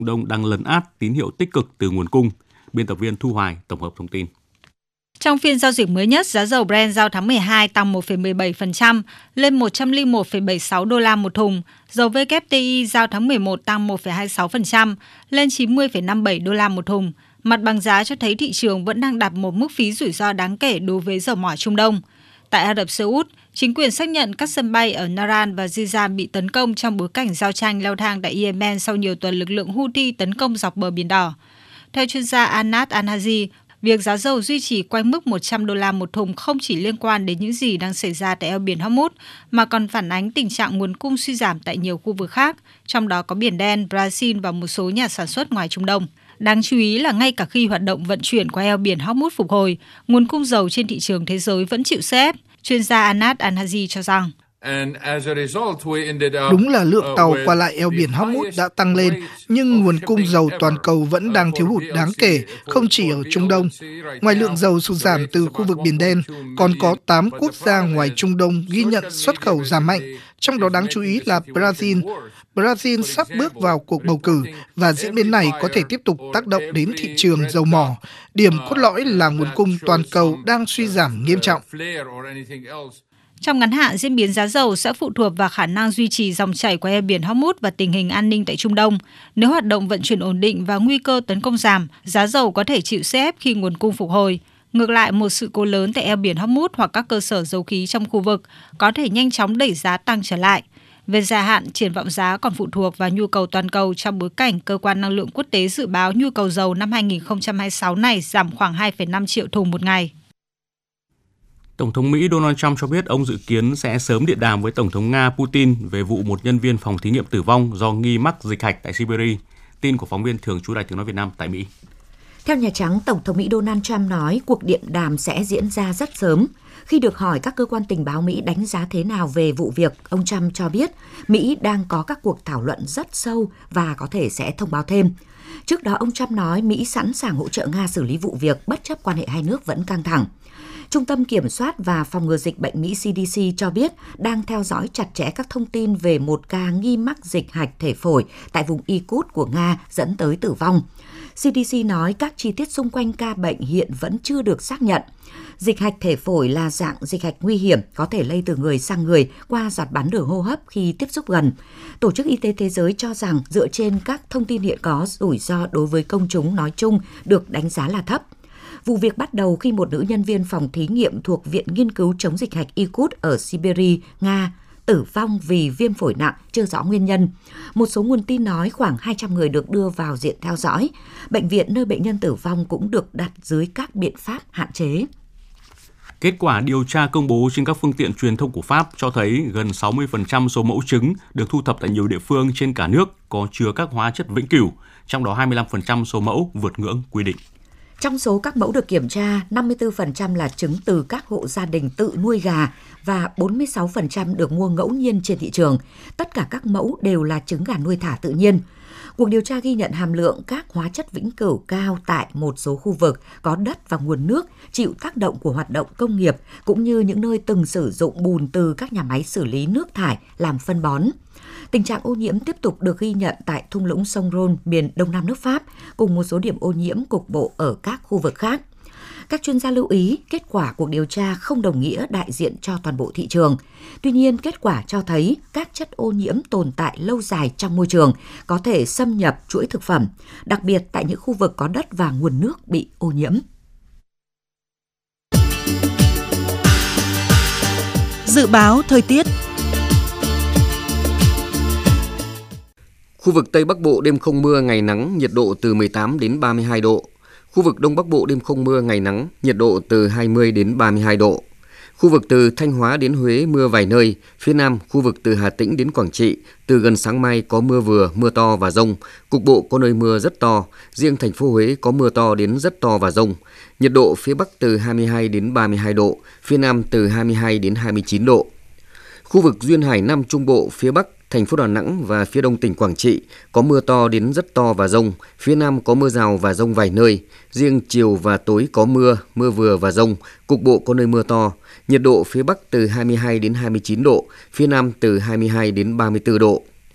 Đông đang lấn át tín hiệu tích cực từ nguồn cung. Biên tập viên Thu Hoài tổng hợp thông tin. Trong phiên giao dịch mới nhất, giá dầu Brent giao tháng 12 tăng 1,17% lên 101,76 đô la một thùng. Dầu WTI giao tháng 11 tăng 1,26% lên 90,57 đô la một thùng. Mặt bằng giá cho thấy thị trường vẫn đang đặt một mức phí rủi ro đáng kể đối với dầu mỏ Trung Đông. Tại Ả Rập Xê Út, chính quyền xác nhận các sân bay ở Naran và Jizan bị tấn công trong bối cảnh giao tranh leo thang tại Yemen sau nhiều tuần lực lượng Houthi tấn công dọc bờ Biển Đỏ. Theo chuyên gia Anat Al-Haji, việc giá dầu duy trì quanh mức 100 đô la một thùng không chỉ liên quan đến những gì đang xảy ra tại eo biển Hormuz, mà còn phản ánh tình trạng nguồn cung suy giảm tại nhiều khu vực khác, trong đó có Biển Đen, Brazil và một số nhà sản xuất ngoài Trung Đông. Đáng chú ý là ngay cả khi hoạt động vận chuyển qua eo biển Hormuz phục hồi, nguồn cung dầu trên thị trường thế giới vẫn chịu sức ép. Chuyên gia Anat Al-Haji cho rằng, đúng là lượng tàu qua lại eo biển Hormuz đã tăng lên, nhưng nguồn cung dầu toàn cầu vẫn đang thiếu hụt đáng kể, không chỉ ở Trung Đông. Ngoài lượng dầu sụt giảm từ khu vực Biển Đen, còn có 8 quốc gia ngoài Trung Đông ghi nhận xuất khẩu giảm mạnh, trong đó đáng chú ý là Brazil. Brazil sắp bước vào cuộc bầu cử và diễn biến này có thể tiếp tục tác động đến thị trường dầu mỏ. Điểm cốt lõi là nguồn cung toàn cầu đang suy giảm nghiêm trọng. Trong ngắn hạn, diễn biến giá dầu sẽ phụ thuộc vào khả năng duy trì dòng chảy qua eo biển Hormuz và tình hình an ninh tại Trung Đông. Nếu hoạt động vận chuyển ổn định và nguy cơ tấn công giảm, giá dầu có thể chịu sức ép khi nguồn cung phục hồi. Ngược lại, một sự cố lớn tại eo biển Hormuz hoặc các cơ sở dầu khí trong khu vực có thể nhanh chóng đẩy giá tăng trở lại. Về dài hạn, triển vọng giá còn phụ thuộc vào nhu cầu toàn cầu trong bối cảnh Cơ quan Năng lượng Quốc tế dự báo nhu cầu dầu năm 2026 này giảm khoảng 2,5 triệu thùng một ngày. Tổng thống Mỹ Donald Trump cho biết ông dự kiến sẽ sớm điện đàm với Tổng thống Nga Putin về vụ một nhân viên phòng thí nghiệm tử vong do nghi mắc dịch hạch tại Siberia. Tin của phóng viên thường trú Đài Tiếng nói Việt Nam tại Mỹ. Theo Nhà Trắng, Tổng thống Mỹ Donald Trump nói cuộc điện đàm sẽ diễn ra rất sớm. Khi được hỏi các cơ quan tình báo Mỹ đánh giá thế nào về vụ việc, ông Trump cho biết Mỹ đang có các cuộc thảo luận rất sâu và có thể sẽ thông báo thêm. Trước đó, ông Trump nói Mỹ sẵn sàng hỗ trợ Nga xử lý vụ việc bất chấp quan hệ hai nước vẫn căng thẳng. Trung tâm Kiểm soát và Phòng ngừa Dịch bệnh Mỹ CDC cho biết đang theo dõi chặt chẽ các thông tin về một ca nghi mắc dịch hạch thể phổi tại vùng Irkutsk của Nga dẫn tới tử vong. CDC nói các chi tiết xung quanh ca bệnh hiện vẫn chưa được xác nhận. Dịch hạch thể phổi là dạng dịch hạch nguy hiểm, có thể lây từ người sang người qua giọt bắn đường hô hấp khi tiếp xúc gần. Tổ chức Y tế Thế giới cho rằng dựa trên các thông tin hiện có, rủi ro đối với công chúng nói chung được đánh giá là thấp. Vụ việc bắt đầu khi một nữ nhân viên phòng thí nghiệm thuộc Viện Nghiên cứu chống dịch hạch Irkutsk ở Siberia, Nga, tử vong vì viêm phổi nặng, chưa rõ nguyên nhân. Một số nguồn tin nói khoảng 200 người được đưa vào diện theo dõi. Bệnh viện nơi bệnh nhân tử vong cũng được đặt dưới các biện pháp hạn chế. Kết quả điều tra công bố trên các phương tiện truyền thông của Pháp cho thấy gần 60% số mẫu trứng được thu thập tại nhiều địa phương trên cả nước có chứa các hóa chất vĩnh cửu, trong đó 25% số mẫu vượt ngưỡng quy định. Trong số các mẫu được kiểm tra, 54% là trứng từ các hộ gia đình tự nuôi gà và 46% được mua ngẫu nhiên trên thị trường. Tất cả các mẫu đều là trứng gà nuôi thả tự nhiên. Cuộc điều tra ghi nhận hàm lượng các hóa chất vĩnh cửu cao tại một số khu vực có đất và nguồn nước chịu tác động của hoạt động công nghiệp, cũng như những nơi từng sử dụng bùn từ các nhà máy xử lý nước thải làm phân bón. Tình trạng ô nhiễm tiếp tục được ghi nhận tại thung lũng sông Rhône, miền đông nam nước Pháp, cùng một số điểm ô nhiễm cục bộ ở các khu vực khác. Các chuyên gia lưu ý, kết quả cuộc điều tra không đồng nghĩa đại diện cho toàn bộ thị trường. Tuy nhiên, kết quả cho thấy các chất ô nhiễm tồn tại lâu dài trong môi trường, có thể xâm nhập chuỗi thực phẩm, đặc biệt tại những khu vực có đất và nguồn nước bị ô nhiễm. Dự báo thời tiết. Khu vực Tây Bắc Bộ đêm không mưa, ngày nắng, nhiệt độ từ 18 đến 32 độ. Khu vực Đông Bắc Bộ đêm không mưa, ngày nắng, nhiệt độ từ 20 đến 32 độ. Khu vực từ Thanh Hóa đến Huế mưa vài nơi. Phía Nam, khu vực từ Hà Tĩnh đến Quảng Trị, từ gần sáng mai có mưa vừa, mưa to và dông. Cục bộ có nơi mưa rất to. Riêng thành phố Huế có mưa to đến rất to và dông. Nhiệt độ phía Bắc từ 22 đến 32 độ, phía Nam từ 22 đến 29 độ. Khu vực duyên hải Nam Trung Bộ, phía Bắc, thành phố Đà Nẵng và phía đông tỉnh Quảng Trị có mưa to đến rất to và dông, phía Nam có mưa rào và dông vài nơi, riêng chiều và tối có mưa, mưa vừa và dông, cục bộ có nơi mưa to, nhiệt độ phía Bắc từ 22 đến 29 độ, phía Nam từ 22 đến 34 độ.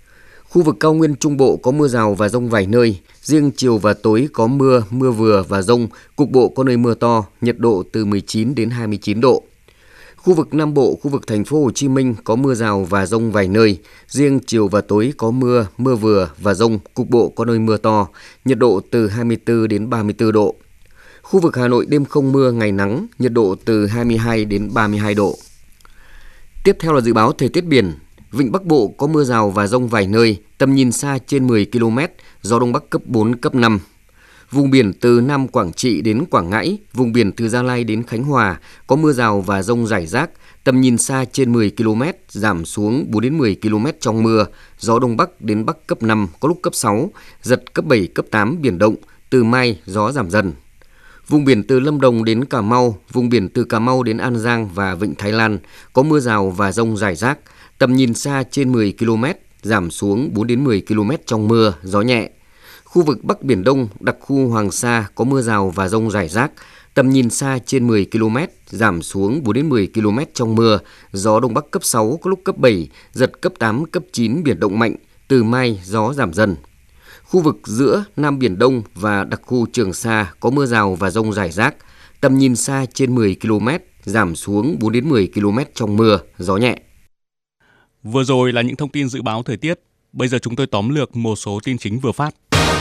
Khu vực cao nguyên Trung Bộ có mưa rào và dông vài nơi, riêng chiều và tối có mưa, mưa vừa và dông, cục bộ có nơi mưa to, nhiệt độ từ 19 đến 29 độ. Khu vực Nam Bộ, khu vực thành phố Hồ Chí Minh có mưa rào và dông vài nơi, riêng chiều và tối có mưa, mưa vừa và dông, cục bộ có nơi mưa to, nhiệt độ từ 24 đến 34 độ. Khu vực Hà Nội đêm không mưa, ngày nắng, nhiệt độ từ 22 đến 32 độ. Tiếp theo là dự báo thời tiết biển. Vịnh Bắc Bộ có mưa rào và dông vài nơi, tầm nhìn xa trên 10 km, gió Đông Bắc cấp 4, cấp 5. Vùng biển từ Nam Quảng Trị đến Quảng Ngãi, vùng biển từ Gia Lai đến Khánh Hòa có mưa rào và dông rải rác, tầm nhìn xa trên 10 km, giảm xuống 4 đến 10 km trong mưa, gió Đông Bắc đến Bắc cấp 5, có lúc cấp 6, giật cấp 7, cấp 8, biển động, từ mai gió giảm dần. Vùng biển từ Lâm Đồng đến Cà Mau, vùng biển từ Cà Mau đến An Giang và Vịnh Thái Lan có mưa rào và dông rải rác, tầm nhìn xa trên 10 km, giảm xuống 4 đến 10 km trong mưa, gió nhẹ. Khu vực Bắc Biển Đông, đặc khu Hoàng Sa có mưa rào và dông rải rác, tầm nhìn xa trên 10 km, giảm xuống 4 đến 10 km trong mưa, gió Đông Bắc cấp 6, có lúc cấp 7, giật cấp 8, cấp 9, biển động mạnh, từ mai gió giảm dần. Khu vực giữa Nam Biển Đông và đặc khu Trường Sa có mưa rào và dông rải rác, tầm nhìn xa trên 10 km, giảm xuống 4 đến 10 km trong mưa, gió nhẹ. Vừa rồi là những thông tin dự báo thời tiết. Bây giờ chúng tôi tóm lược một số tin chính vừa phát.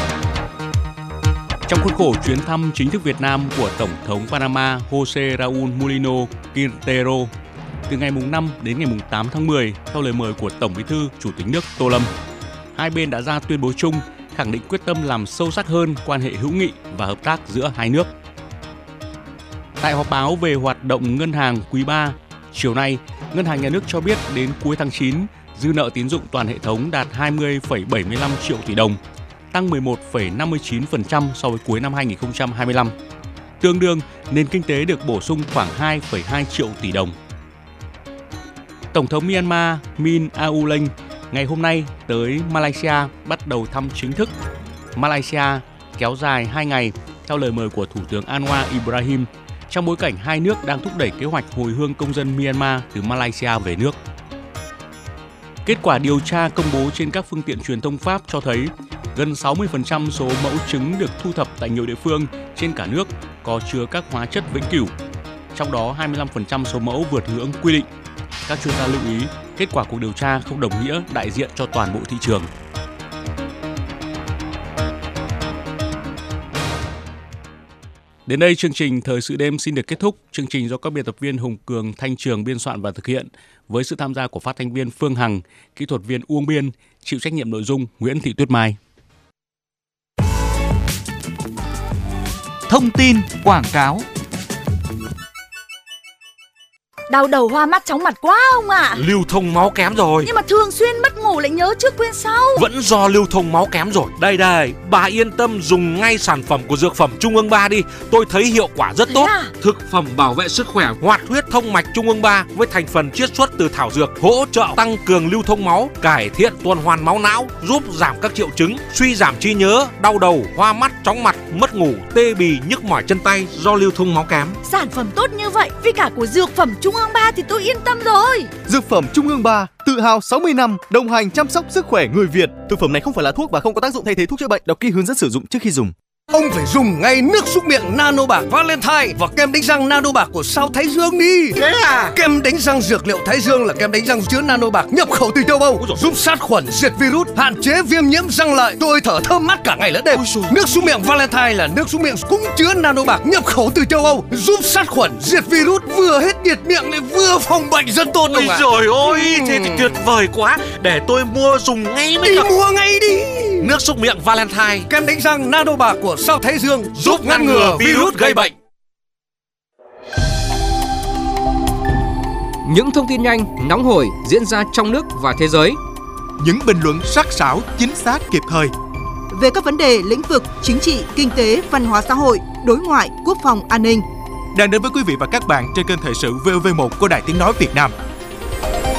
Trong khuôn khổ chuyến thăm chính thức Việt Nam của Tổng thống Panama José Raúl Mulino Quintero từ ngày 5 đến ngày 8 tháng 10, theo lời mời của Tổng Bí thư Chủ tịch nước Tô Lâm, hai bên đã ra tuyên bố chung khẳng định quyết tâm làm sâu sắc hơn quan hệ hữu nghị và hợp tác giữa hai nước. Tại họp báo về hoạt động ngân hàng quý 3, chiều nay, Ngân hàng Nhà nước cho biết đến cuối tháng 9, dư nợ tín dụng toàn hệ thống đạt 20,75 triệu tỷ đồng, tăng 11,59% so với cuối năm 2025. Tương đương, nền kinh tế được bổ sung khoảng 2,2 triệu tỷ đồng. Tổng thống Myanmar Min Aung Hlaing ngày hôm nay tới Malaysia bắt đầu thăm chính thức. Malaysia kéo dài 2 ngày theo lời mời của Thủ tướng Anwar Ibrahim trong bối cảnh hai nước đang thúc đẩy kế hoạch hồi hương công dân Myanmar từ Malaysia về nước. Kết quả điều tra công bố trên các phương tiện truyền thông Pháp cho thấy gần 60% số mẫu trứng được thu thập tại nhiều địa phương trên cả nước có chứa các hóa chất vĩnh cửu. Trong đó 25% số mẫu vượt ngưỡng quy định. Các chuyên gia lưu ý, kết quả cuộc điều tra không đồng nghĩa đại diện cho toàn bộ thị trường. Đến đây chương trình Thời sự đêm xin được kết thúc. Chương trình do các biên tập viên Hùng Cường, Thanh Trường biên soạn và thực hiện với sự tham gia của phát thanh viên Phương Hằng, kỹ thuật viên Uông Biên, chịu trách nhiệm nội dung Nguyễn Thị Tuyết Mai. Thông tin quảng cáo. Đau đầu hoa mắt chóng mặt quá ông ạ. Lưu thông máu kém rồi. Nhưng mà thường xuyên mất ngủ lại nhớ trước quên sau. Vẫn do lưu thông máu kém rồi. Đây, bà yên tâm dùng ngay sản phẩm của Dược phẩm Trung ương 3 đi. Tôi thấy hiệu quả rất tốt. Thực phẩm bảo vệ sức khỏe hoạt huyết thông mạch Trung ương 3 với thành phần chiết xuất từ thảo dược, hỗ trợ tăng cường lưu thông máu, cải thiện tuần hoàn máu não, giúp giảm các triệu chứng suy giảm trí nhớ, đau đầu, hoa mắt, chóng mặt, mất ngủ, tê bì, nhức mỏi chân tay do lưu thông máu kém. Sản phẩm tốt như vậy, vì cả của Dược phẩm Trung ương 3 thì tôi yên tâm rồi. Dược phẩm Trung ương 3 tự hào 60 năm đồng hành chăm sóc sức khỏe người Việt. Thực phẩm này không phải là thuốc và không có tác dụng thay thế thuốc chữa bệnh. Đọc kỹ hướng dẫn sử dụng trước khi dùng. Ông phải dùng ngay nước súc miệng Nano Bạc Valentine và kem đánh răng Nano Bạc của Sao Thái Dương đi. Thế à? Kem đánh răng dược liệu Thái Dương là kem đánh răng chứa Nano Bạc nhập khẩu từ châu Âu, giúp sát khuẩn, diệt virus, hạn chế viêm nhiễm răng lợi. Tôi thở thơm mát cả ngày lẫn đêm. Nước súc miệng Valentine là nước súc miệng cũng chứa Nano Bạc nhập khẩu từ châu Âu, giúp sát khuẩn, diệt virus, vừa hết nhiệt miệng lại vừa phòng bệnh rất tốt. Ôi trời ơi, thế thì tuyệt vời quá. Để tôi mua dùng ngay mới được. Mua ngay đi. Nước súc miệng Valentine, kem đánh răng Nano Bạc của Sao Thái Dương, giúp ngăn ngừa virus gây bệnh. Những thông tin nhanh, nóng hổi diễn ra trong nước và thế giới. Những bình luận sắc sảo, chính xác, kịp thời về các vấn đề lĩnh vực chính trị, kinh tế, văn hóa xã hội, đối ngoại, quốc phòng, an ninh. Đang đến với quý vị và các bạn trên kênh Thời sự VOV1 của Đài Tiếng nói Việt Nam.